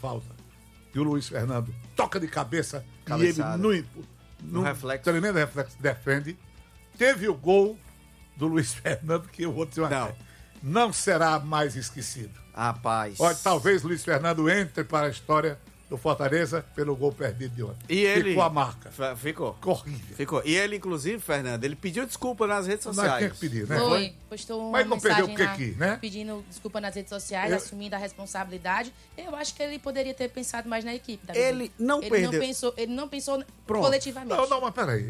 falta. E o Luiz Fernando toca de cabeça Cabeçada. e ele no reflexo. tremendo reflexo defende. Teve o gol do Luiz Fernando, que eu vou dizer uma coisa. Não será mais esquecido. Rapaz. Olha, talvez Luiz Fernando entre para a história do Fortaleza pelo gol perdido de ontem. E ele... Ficou a marca. Ficou. Horrível. Ficou. E ele, inclusive, Fernando, ele pediu desculpa nas redes Não sociais. tinha que pedir, né? Foi, postou uma Mas não perdeu mensagem o que aqui, né? pedindo desculpa nas redes sociais, assumindo a responsabilidade. Eu acho que ele poderia ter pensado mais na equipe. Davi. Ele não perdeu. Ele não pensou Pronto. coletivamente. Não, mas peraí.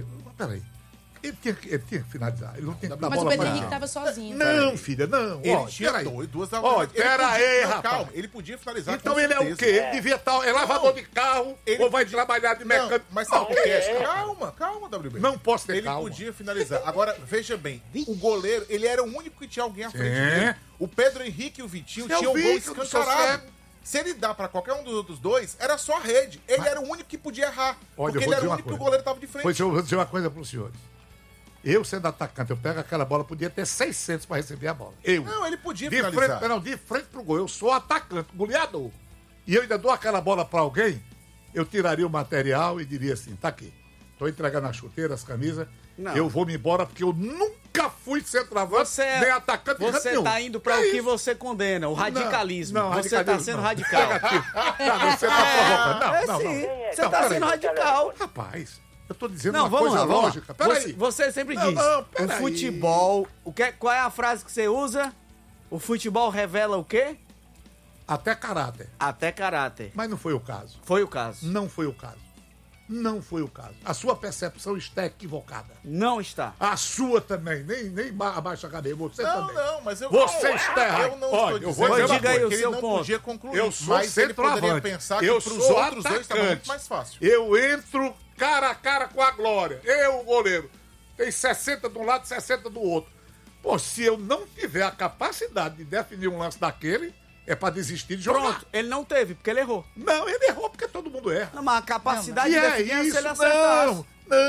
Ele tinha que finalizar. Ele não tinha que dar Mas o bola Pedro pra Henrique ele. estava sozinho. Não, filha, não. Ele tinha peraí. duas Olha, peraí, rapaz. Calma, ele podia finalizar. Então com ele é o certeza. quê? Ele devia estar... É lavador de carro ou vai trabalhar de mecânico? Não, mas sabe o que é? Calma, WB. Não posso ter Ele calma. podia finalizar. Agora, veja bem, o goleiro, ele era o único que tinha alguém à frente Sim. dele. O Pedro Henrique e o Vitinho Eu tinham um vi gol que eu não escancarado. sou Se ele dá pra qualquer um dos outros dois, era só a rede. Ele era o único que podia errar. Olha, porque eu vou ele era dizer o uma único que o coisa. goleiro tava de frente. Pois eu vou dizer uma coisa para os senhores. Eu, sendo atacante, eu pego aquela bola, podia ter 600 para receber a bola. Não, ele podia de finalizar. frente, não, de frente pro gol. Eu sou atacante, goleador. E eu ainda dou aquela bola para alguém, eu tiraria o material e diria assim, tá aqui. Tô entregando as chuteiras, as camisas, Não. eu vou me embora porque eu nunca fui centroavante, nem atacante. de canto Você nenhum. tá indo para o que você condena, o radicalismo. Não, você tá radicalismo sendo não. radical. Negativo. Não, você tá provocando. Não. Você Não, tá peraí. sendo radical. Rapaz, eu tô dizendo Não, uma vamos coisa lá, vamos lógica. lá. Peraí. Você sempre Não, diz, não, o peraí. futebol... Qual é a frase que você usa? O futebol revela o quê? Até caráter. Até caráter. Mas não foi o caso. Foi o caso. Não foi o caso. Não foi o caso. A sua percepção está equivocada. Não está. A sua também. Nem abaixa a cabeça. Você também. Não, mas eu... Você está errado. Eu não Olha, estou eu vou dizendo dizer uma diga aí coisa. o que ele seu não ponto. podia concluir. Eu sou mas ele poderia centroavante. pensar que Eu pros sou outros dois estava muito atacante. mais fácil. Eu entro cara a cara com a Glória. Eu, o goleiro. Tem 60 de um lado, 60 do outro. Pô, se eu não tiver a capacidade de definir um lance daquele, é pra desistir de jogar. Pronto, ele não teve, porque ele errou. Não, ele errou porque todo mundo erra. Não, mas a capacidade E de é definir é se isso, ele acertasse.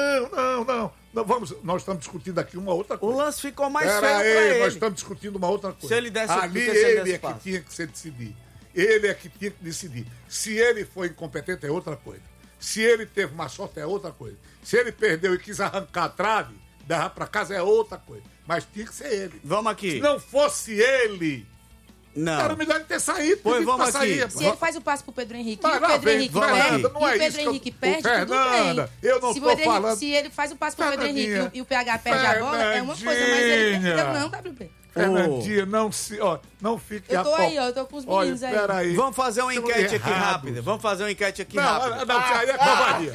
não. Nós estamos discutindo aqui uma outra O coisa. lance ficou mais feio Pera pra aí, ele. nós estamos discutindo uma outra coisa. Se ele desse- ali porque se ele ele desse é que passo. tinha que se decidir. Ele é que tinha que decidir. Se ele foi incompetente é outra coisa. Se ele teve má sorte é outra coisa. Se ele perdeu e quis arrancar a trave, dar pra casa é outra coisa. Mas tinha que ser ele. Vamos aqui. Se não fosse ele, Não. era melhor ele ter saído. Pois pedido vamos pra aqui. sair. Se ele faz o passe pro Pedro Henrique Mas e o lá Pedro vem, Henrique Fernanda, perde, não é e o isso Pedro que eu- Henrique perde, Fernanda, tudo bem. eu não se, tô o Pedro Henrique- falando- se ele faz o passe pro Pedro Henrique Fernandinha, e o PH perde a bola, é uma coisa, mas ele perdeu não, WP. Fernandinha, não fique Eu tô aí, ó, eu tô com os meninos Olha, aí. peraí. Vamos fazer uma Estamos enquete aqui errados. rápida. Vamos fazer uma enquete aqui Não, rápida. não, aí é covardia.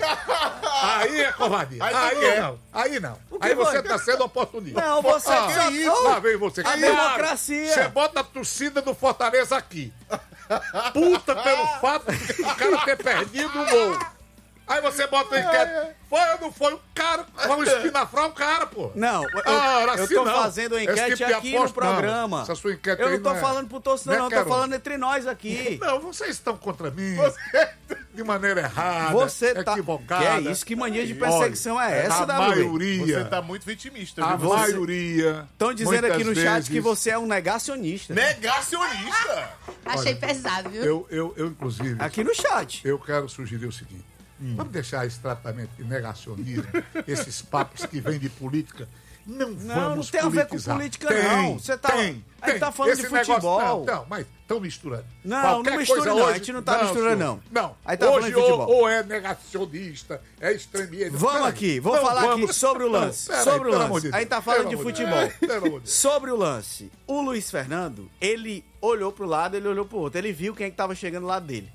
Aí é covardia. Aí não. Aí você foi? tá sendo oportunista. Não, você que isso? Lá vem você. A Claro, democracia. Você bota a torcida do Fortaleza aqui. Puta pelo fato do cara ter perdido o gol. Aí você bota a enquete. Foi ou não foi? O cara, vamos espinafrar o cara, pô. Não, eu assim tô não. fazendo uma Esse enquete tipo de aqui no aposta, não. programa. Essa sua enquete Eu aí não tô é- falando pro torcedor, não, eu tô quero- falando entre nós aqui. Não, vocês estão contra mim. De maneira errada, Você tá. equivocada. Que é isso? Que mania de perseguição é essa, a WB? maioria, Você tá muito vitimista, a viu? maioria. Estão dizendo aqui no muitas chat vezes, que você é um negacionista. Negacionista! Achei pesado, viu? Eu, inclusive, Aqui no chat. eu quero sugerir o seguinte. Vamos deixar esse tratamento de negacionismo, esses papos que vêm de política. Não vamos tem a ver com politizar. política, Tem, não. Você tá- a gente tá falando de futebol. Não, mas estão misturando. Não, Qualquer não mistura coisa não, hoje- a gente não tá misturando, senhor. não. Aí tá hoje falando de futebol. ou é negacionista, é extremista. Vamos Peraí. aqui, vamos Não, falar vamos- aqui sobre o não, lance. peraí, Sobre o pelo lance. amor de Deus, Aí tá falando pelo de amor de futebol. Deus, pelo amor de Deus. Sobre o lance, o Luiz Fernando, ele olhou pro lado, ele olhou pro outro. Ele viu quem é que tava chegando do lado dele.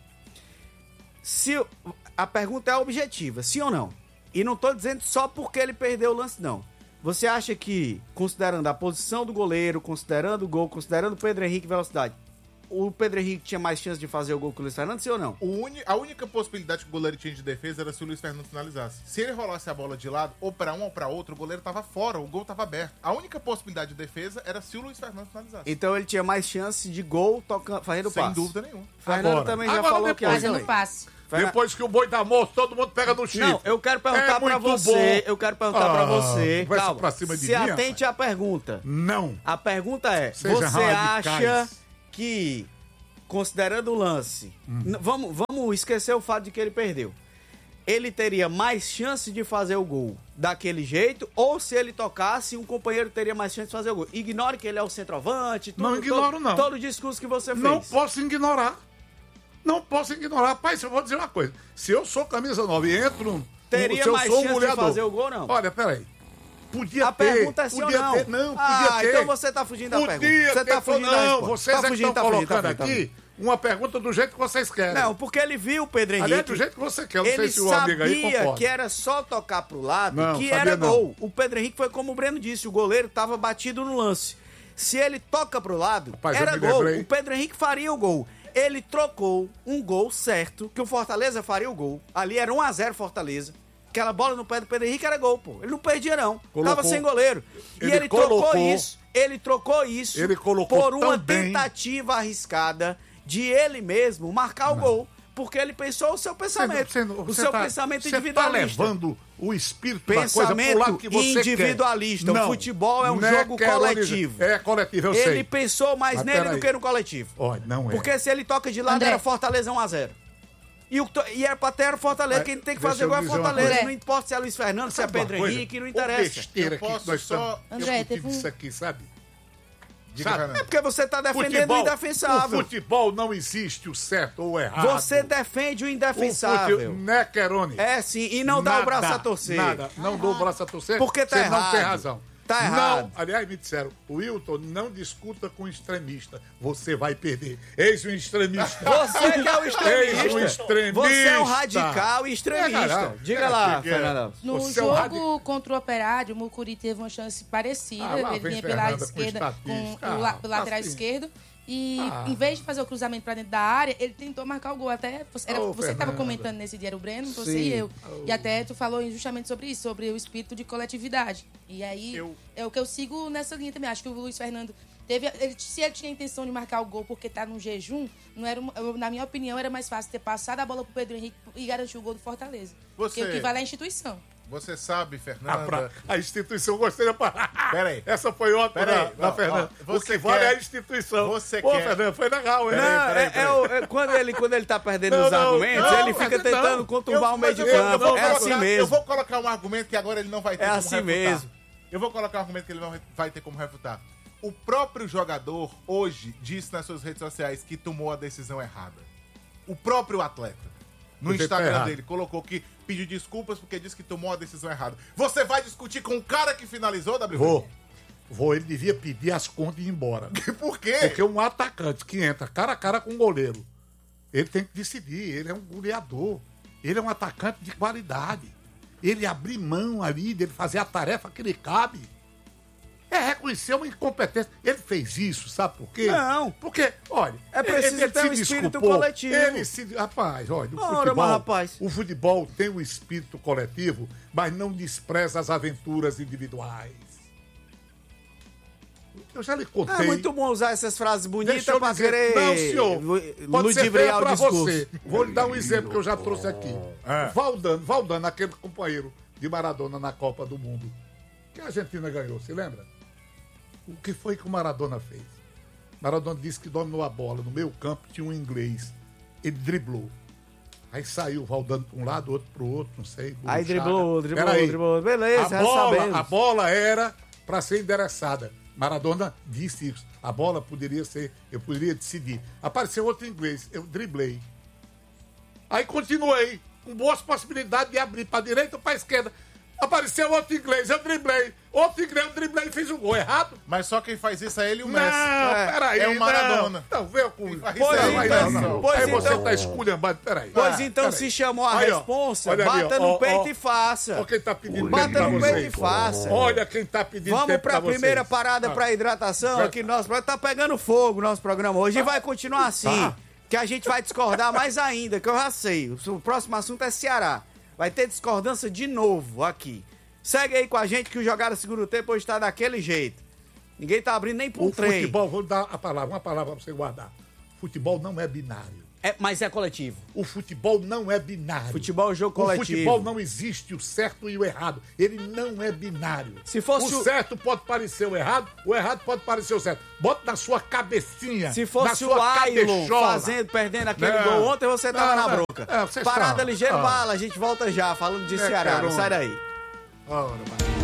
A pergunta é objetiva, sim ou não? E não tô dizendo só porque ele perdeu o lance, não. Você acha que, considerando a posição do goleiro, considerando o gol, considerando o Pedro Henrique e velocidade, o Pedro Henrique tinha mais chance de fazer o gol que o Luiz Fernando, sim ou não? A única possibilidade que o goleiro tinha de defesa era se o Luiz Fernando finalizasse. Se ele rolasse a bola de lado, ou pra um ou pra outro, o goleiro tava fora, o gol tava aberto. A única possibilidade de defesa era se o Luiz Fernando finalizasse. Então ele tinha mais chance de gol fazendo Sem passe. dúvida nenhuma. Fernando Agora. também já Agora falou depois. que é Fazendo também. passe. Depois que o boi tá morto, todo mundo pega no chifre. Não, eu quero perguntar É pra muito você. bom. Eu quero perguntar pra você. Vai Calma. pra cima de Se mim, atente à pergunta. Não. A pergunta é: Seja você radicais. acha que considerando o lance, vamos esquecer o fato de que ele perdeu. Ele teria mais chance de fazer o gol daquele jeito, ou se ele tocasse, um companheiro teria mais chance de fazer o gol. Ignore que ele é o centroavante, tudo, Não ignoro, não. todo o discurso que você fez. Não posso ignorar. Não posso ignorar. Rapaz, eu vou dizer uma coisa. Se eu sou camisa 9 e entro... Teria se eu mais sou chance de goleador, fazer o gol, não? Olha, peraí. Podia A ter. pergunta é sim ou podia não? ter. Não, podia ter. Então você tá fugindo da pergunta. Podia Você ter. tá fugindo da Não, resposta. vocês Tá é que fugindo, estão tá fugindo, colocando tá fugindo, aqui uma pergunta do jeito que vocês querem. Não, porque ele viu o Pedro Henrique. Aliás, do jeito que você quer. Eu não sei Ele se o amigo aí sabia concorda. que era só tocar pro lado, Não, que sabia era não. gol. O Pedro Henrique foi como o Breno disse, o goleiro tava batido no lance. Se ele toca pro lado, Rapaz, eu era me gol. lembrei. O Pedro Henrique faria o gol. Ele trocou um gol certo, que o Fortaleza faria o gol. Ali era 1-0 Fortaleza. Aquela bola no pé do Pedro Henrique era gol, pô. Ele não perdia, não. Tava sem goleiro. E ele trocou isso. Ele trocou isso Ele colocou por uma tão bem. tentativa arriscada de ele mesmo marcar o gol. Porque ele pensou o seu pensamento. O seu pensamento individualista. Você tá levando o espírito da coisa pro Pensamento lado que você individualista. quer. O futebol é um Não jogo coletivo. É coletivo, eu sei. Ele pensou mais Mas nele peraí. do que no coletivo. Olha, não é. Porque se ele toca de lado, André. era Fortaleza 1-0. E era pra ter o Fortaleza. Quem tem que Deixa fazer eu gol é dizer uma Fortaleza. coisa. Não importa se é Luiz Fernando, se é Sabe uma Pedro coisa? Henrique, não Ô, interessa. besteira Eu que posso nós só- estamos André, discutindo teve um- isso aqui, sabe? Diga, Sabe? Fernando. É porque você tá defendendo o indefensável. O futebol não existe o certo ou o errado. Você defende o O indefensável. né, Querone? É sim, e não dá o braço a torcer. Nada, não dou o braço a torcer. Porque tá você não tem errado. razão. Tá não, errado. aliás, me disseram, Wilton, não discuta com extremista. Você vai perder. Eis um extremista. Você que é o extremista. Eis um extremista. Você é um radical e extremista. É, Diga é, lá, que é. Fernanda. No Você é um jogo contra o Operário, o Mucuri teve uma chance parecida. Ah, lá ele vem vinha pela Fernanda com esquerda, com estatística. o lateral assim. esquerdo. E Ah. em vez de fazer o cruzamento pra dentro da área, ele tentou marcar o gol. Até você Ô, que estava Fernanda. comentando nesse dia, era o Breno, você Sim. e eu. E até tu falou justamente sobre isso, sobre o espírito de coletividade. E aí é o que eu sigo nessa linha também. Acho que o Luiz Fernando teve. Se ele tinha a intenção de marcar o gol porque tá num jejum, não era na minha opinião, era mais fácil ter passado a bola pro Pedro Henrique e garantir o gol do Fortaleza. Porque o que vale é a instituição. Você sabe, Fernanda... A instituição, gostei da palavra. Peraí. Essa foi ótima Peraí, da não, Fernanda. ó, O você que vale quer- é a instituição. você Pô, quer- Fernanda, foi legal, hein? Não, quando ele tá perdendo Não, os não, argumentos, não, ele fica não. tentando conturbar o meio de Mas eu campo. vou É colocar- assim Eu mesmo. vou colocar um argumento que agora ele não vai ter É como assim refutar. mesmo. Eu vou colocar um argumento que ele não vai ter como refutar. O próprio jogador, hoje, disse nas suas redes sociais que tomou a decisão errada. O próprio atleta. No Você tá Instagram errado. dele, colocou que pediu desculpas porque disse que tomou a decisão errada. Você vai discutir com o cara que finalizou, WV? Vou. Ele devia pedir as contas e ir embora. Por quê? Porque um atacante que entra cara a cara com um goleiro, ele tem que decidir. Ele é um goleador. Ele é um atacante de qualidade. Ele abrir mão ali dele fazer a tarefa que lhe cabe. É reconhecer uma incompetência. Ele fez isso, sabe por quê? Não. Porque, olha, É preciso ter se um espírito desculpou. coletivo. Ele se... Rapaz, olha, o Ora, futebol, mas, rapaz. o futebol tem um espírito coletivo, mas não despreza as aventuras individuais. Eu já lhe contei. É muito bom usar essas frases bonitas Deixa eu pra dizer, querer não, senhor. Pode ser feio ludibriar o pra discurso. você. Vou lhe dar um exemplo que eu já trouxe aqui. Valdano, aquele companheiro de Maradona na Copa do Mundo, que a Argentina ganhou, se lembra? O que foi que o Maradona fez? Maradona disse que dominou a bola no meio campo, tinha um inglês. Ele driblou. Aí saiu o Valdano para um lado, outro para o outro, não sei. Aí Chaga. driblou. Peraí. Beleza, já sabemos. A bola era para ser endereçada. Maradona disse isso. A bola poderia ser, eu poderia decidir. Apareceu outro inglês, eu driblei. Aí continuei, com boas possibilidades de abrir para a direita ou para a esquerda. Apareceu outro inglês, eu driblei. Outro inglês, eu driblei e fiz um gol. Errado? Mas só quem faz isso é ele e o Não, Messi. peraí. É o Maradona. Não, veio com... faz Pois isso então, não. pois Aí você então- tá esculhambando, peraí. Pois então, peraí. se chamou a Aí, ó, responsa, olha ali, bata ó, no ó, peito ó. e faça. Olha quem tá pedindo Bata tempo pra no vocês. peito e faça. Olha quem tá pedindo Vamos tempo pra vocês. primeira parada Ah. pra hidratação aqui no nosso programa. Tá pegando fogo o nosso programa hoje e vai continuar assim. Tá. Que a gente vai discordar mais ainda, que eu já sei. O próximo assunto é Ceará. Vai ter discordância de novo aqui. Segue aí com a gente que o Jogada Segundo Tempo hoje tá daquele jeito. Ninguém tá abrindo nem por O trem. futebol, vou dar uma palavra pra você guardar. Futebol não é binário. Mas é coletivo. O futebol não é binário. Futebol é jogo coletivo. O futebol não existe o certo e o errado. Ele não é binário. Se fosse o certo pode parecer o errado pode parecer o certo. Bota na sua cabecinha. Se fosse o Ailon perdendo aquele gol ontem, você tava na bronca. Parada ligeiro, bala. A gente volta já falando de Ceará. Não sai daí. Ora,